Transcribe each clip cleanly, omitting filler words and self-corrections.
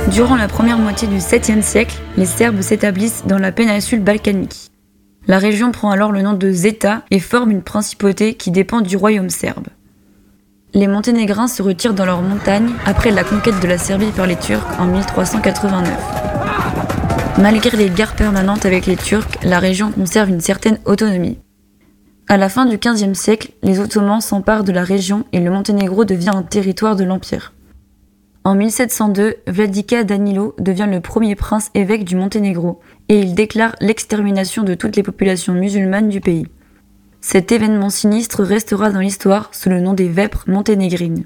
Durant la première moitié du 7e siècle, les Serbes s'établissent dans la péninsule balkanique. La région prend alors le nom de Zeta et forme une principauté qui dépend du royaume serbe. Les Monténégrins se retirent dans leurs montagnes après la conquête de la Serbie par les Turcs en 1389. Malgré les guerres permanentes avec les Turcs, la région conserve une certaine autonomie. À la fin du XVe siècle, les Ottomans s'emparent de la région et le Monténégro devient un territoire de l'Empire. En 1702, Vladika Danilo devient le premier prince-évêque du Monténégro et il déclare l'extermination de toutes les populations musulmanes du pays. Cet événement sinistre restera dans l'histoire sous le nom des Vêpres monténégrines.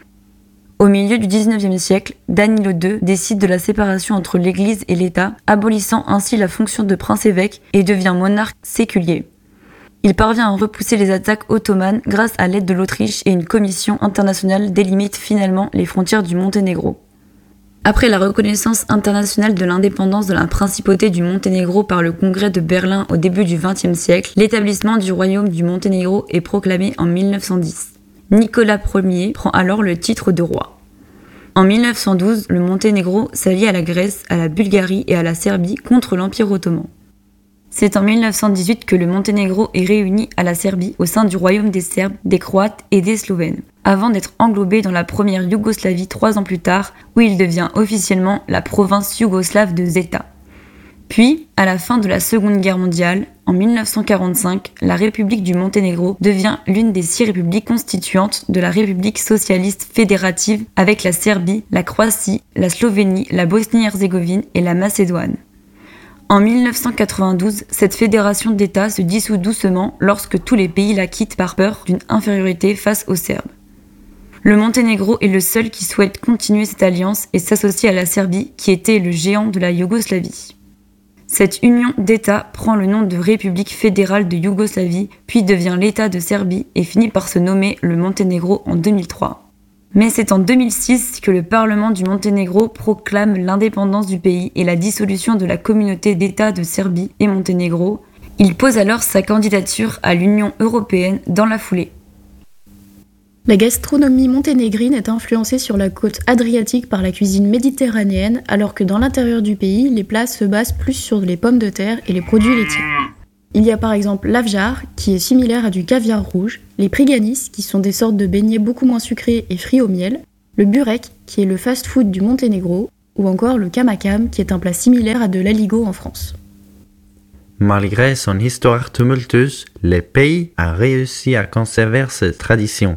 Au milieu du XIXe siècle, Danilo II décide de la séparation entre l'Église et l'État, abolissant ainsi la fonction de prince-évêque et devient monarque séculier. Il parvient à repousser les attaques ottomanes grâce à l'aide de l'Autriche et une commission internationale délimite finalement les frontières du Monténégro. Après la reconnaissance internationale de l'indépendance de la principauté du Monténégro par le Congrès de Berlin au début du XXe siècle, l'établissement du royaume du Monténégro est proclamé en 1910. Nicolas Ier prend alors le titre de roi. En 1912, le Monténégro s'allie à la Grèce, à la Bulgarie et à la Serbie contre l'Empire ottoman. C'est en 1918 que le Monténégro est réuni à la Serbie au sein du royaume des Serbes, des Croates et des Slovènes, avant d'être englobé dans la première Yougoslavie 3 ans plus tard, où il devient officiellement la province yougoslave de Zeta. Puis, à la fin de la Seconde Guerre mondiale, en 1945, la République du Monténégro devient l'une des 6 républiques constituantes de la République socialiste fédérative avec la Serbie, la Croatie, la Slovénie, la Bosnie-Herzégovine et la Macédoine. En 1992, cette fédération d'États se dissout doucement lorsque tous les pays la quittent par peur d'une infériorité face aux Serbes. Le Monténégro est le seul qui souhaite continuer cette alliance et s'associer à la Serbie, qui était le géant de la Yougoslavie. Cette union d'États prend le nom de République fédérale de Yougoslavie, puis devient l'État de Serbie et finit par se nommer le Monténégro en 2003. Mais c'est en 2006 que le Parlement du Monténégro proclame l'indépendance du pays et la dissolution de la communauté d'États de Serbie et Monténégro. Il pose alors sa candidature à l'Union européenne dans la foulée. La gastronomie monténégrine est influencée sur la côte adriatique par la cuisine méditerranéenne, alors que dans l'intérieur du pays, les plats se basent plus sur les pommes de terre et les produits laitiers. Il y a par exemple l'avjar, qui est similaire à du caviar rouge, les priganis, qui sont des sortes de beignets beaucoup moins sucrés et frits au miel, le burek, qui est le fast-food du Monténégro, ou encore le kamakam, qui est un plat similaire à de l'aligot en France. Malgré son histoire tumultueuse, le pays a réussi à conserver cette tradition.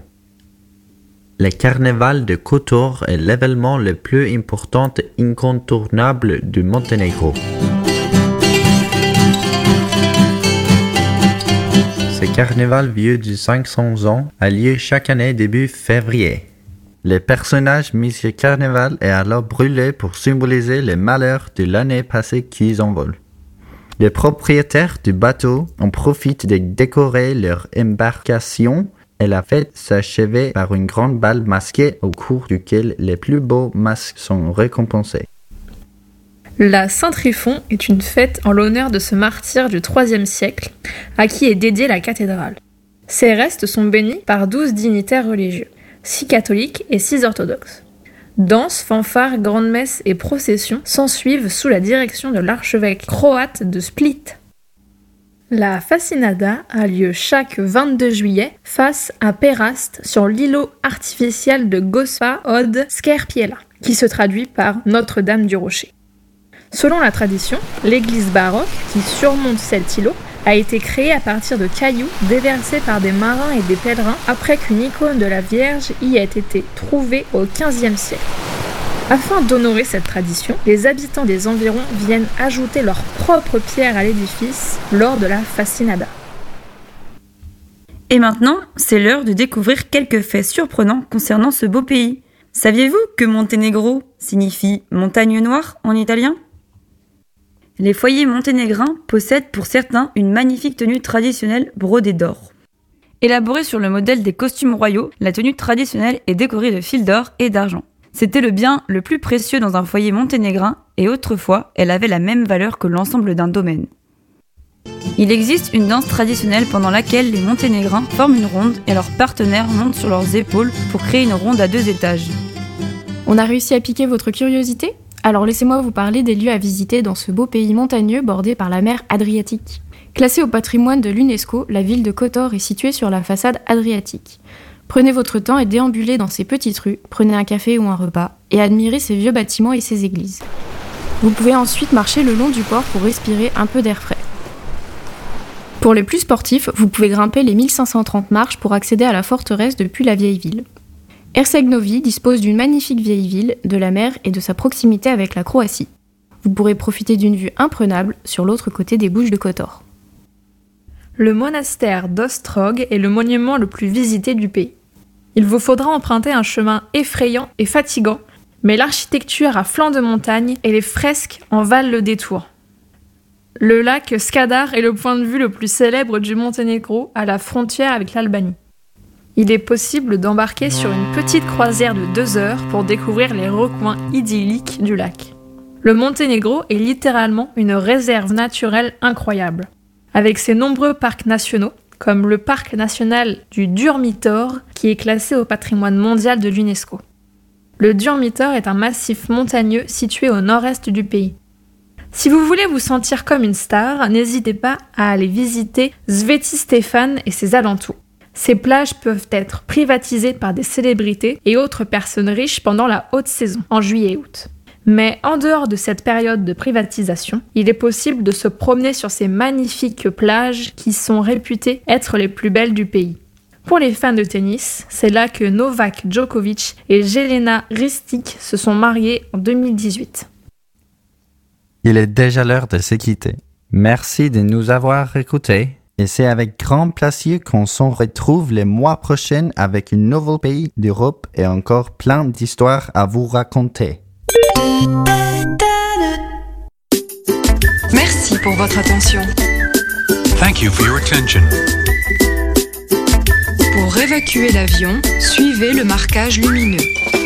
Le carnaval de Kotor est l'événement le plus important et incontournable du Monténégro. Ce carnaval vieux de 500 ans a lieu chaque année début février. Le personnage mis au carnaval est alors brûlé pour symboliser les malheurs de l'année passée qui s'envolent. Les propriétaires du bateau en profitent de décorer leur embarcation et la fête s'achève par une grande bal masquée au cours duquel les plus beaux masques sont récompensés. La Saint-Tryphon est une fête en l'honneur de ce martyr du IIIe siècle, à qui est dédiée la cathédrale. Ses restes sont bénis par 12 dignitaires religieux, 6 catholiques et 6 orthodoxes. Danses, fanfares, grandes messes et processions s'ensuivent sous la direction de l'archevêque croate de Split. La Fascinada a lieu chaque 22 juillet face à Perast sur l'îlot artificiel de Gospa od Skerpiela, qui se traduit par Notre-Dame du Rocher. Selon la tradition, l'église baroque qui surmonte cet îlot a été créée à partir de cailloux déversés par des marins et des pèlerins après qu'une icône de la Vierge y ait été trouvée au XVe siècle. Afin d'honorer cette tradition, les habitants des environs viennent ajouter leur propre pierre à l'édifice lors de la Fascinada. Et maintenant, c'est l'heure de découvrir quelques faits surprenants concernant ce beau pays. Saviez-vous que Monténégro signifie montagne noire en italien ? Les foyers monténégrins possèdent pour certains une magnifique tenue traditionnelle brodée d'or. Élaborée sur le modèle des costumes royaux, la tenue traditionnelle est décorée de fils d'or et d'argent. C'était le bien le plus précieux dans un foyer monténégrin et autrefois, elle avait la même valeur que l'ensemble d'un domaine. Il existe une danse traditionnelle pendant laquelle les Monténégrins forment une ronde et leurs partenaires montent sur leurs épaules pour créer une ronde à 2 étages. On a réussi à piquer votre curiosité ? Alors laissez-moi vous parler des lieux à visiter dans ce beau pays montagneux bordé par la mer Adriatique. Classée au patrimoine de l'UNESCO, la ville de Kotor est située sur la façade adriatique. Prenez votre temps et déambulez dans ces petites rues, prenez un café ou un repas, et admirez ces vieux bâtiments et ces églises. Vous pouvez ensuite marcher le long du port pour respirer un peu d'air frais. Pour les plus sportifs, vous pouvez grimper les 1530 marches pour accéder à la forteresse depuis la vieille ville. Herceg-Novi dispose d'une magnifique vieille ville, de la mer et de sa proximité avec la Croatie. Vous pourrez profiter d'une vue imprenable sur l'autre côté des Bouches de Kotor. Le monastère d'Ostrog est le monument le plus visité du pays. Il vous faudra emprunter un chemin effrayant et fatigant, mais l'architecture à flanc de montagne et les fresques en valent le détour. Le lac Skadar est le point de vue le plus célèbre du Monténégro à la frontière avec l'Albanie. Il est possible d'embarquer sur une petite croisière de 2 heures pour découvrir les recoins idylliques du lac. Le Monténégro est littéralement une réserve naturelle incroyable, avec ses nombreux parcs nationaux, comme le parc national du Durmitor, qui est classé au patrimoine mondial de l'UNESCO. Le Durmitor est un massif montagneux situé au nord-est du pays. Si vous voulez vous sentir comme une star, n'hésitez pas à aller visiter Sveti Stefan et ses alentours. Ces plages peuvent être privatisées par des célébrités et autres personnes riches pendant la haute saison, en juillet et août. Mais en dehors de cette période de privatisation, il est possible de se promener sur ces magnifiques plages qui sont réputées être les plus belles du pays. Pour les fans de tennis, c'est là que Novak Djokovic et Jelena Ristic se sont mariés en 2018. Il est déjà l'heure de se quitter. Merci de nous avoir écoutés. Et c'est avec grand plaisir qu'on se retrouve les mois prochains avec un nouveau pays d'Europe et encore plein d'histoires à vous raconter. Merci pour votre attention. Thank you for your attention. Pour évacuer l'avion, suivez le marquage lumineux.